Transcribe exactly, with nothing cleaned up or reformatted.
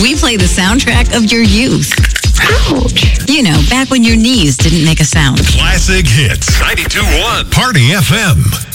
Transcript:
We play the soundtrack of your youth. Ouch. You know, back when your knees didn't make a sound. Classic hits. ninety-two point one Party F M.